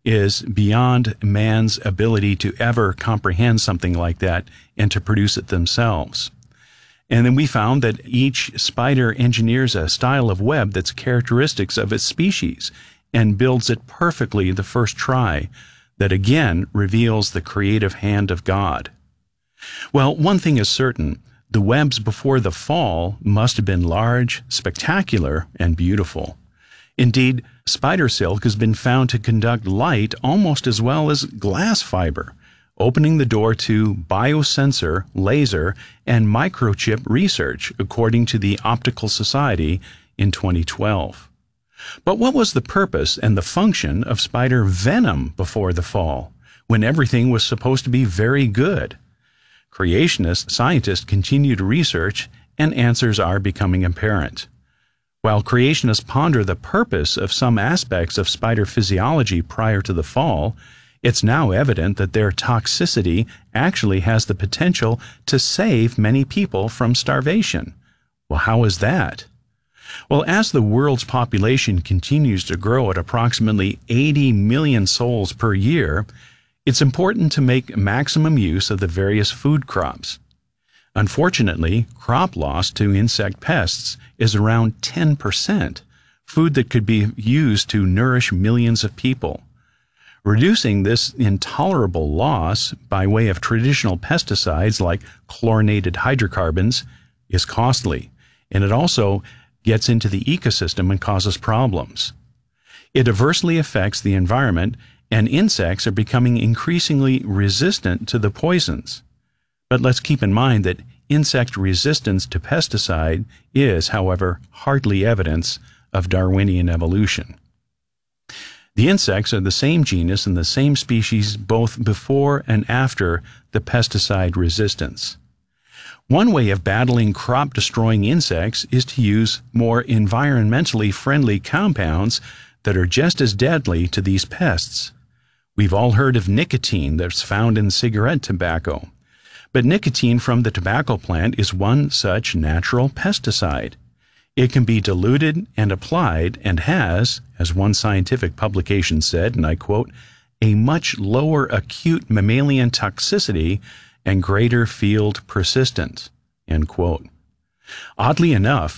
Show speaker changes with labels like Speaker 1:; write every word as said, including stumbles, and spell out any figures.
Speaker 1: is beyond man's ability to ever comprehend something like that and to produce it themselves. And then we found that each spider engineers a style of web that's characteristics of its species and builds it perfectly the first try, that again reveals the creative hand of God. Well, one thing is certain, the webs before the fall must have been large, spectacular, and beautiful. Indeed, spider silk has been found to conduct light almost as well as glass fiber, opening the door to biosensor, laser, and microchip research, according to the Optical Society in twenty twelve. But what was the purpose and the function of spider venom before the fall, when everything was supposed to be very good? Creationist scientists continue to research, and answers are becoming apparent. While creationists ponder the purpose of some aspects of spider physiology prior to the fall, it's now evident that their toxicity actually has the potential to save many people from starvation. Well, how is that? Well, as the world's population continues to grow at approximately eighty million souls per year, it's important to make maximum use of the various food crops. Unfortunately, crop loss to insect pests is around ten percent, food that could be used to nourish millions of people. Reducing this intolerable loss by way of traditional pesticides like chlorinated hydrocarbons is costly, and it also gets into the ecosystem and causes problems. It adversely affects the environment, and insects are becoming increasingly resistant to the poisons. But let's keep in mind that insect resistance to pesticide is, however, hardly evidence of Darwinian evolution. The insects are the same genus and the same species both before and after the pesticide resistance. One way of battling crop-destroying insects is to use more environmentally friendly compounds that are just as deadly to these pests. We've all heard of nicotine that's found in cigarette tobacco. But nicotine from the tobacco plant is one such natural pesticide. It can be diluted and applied and has, as one scientific publication said, and I quote, a much lower acute mammalian toxicity and greater field persistence, end quote. Oddly enough,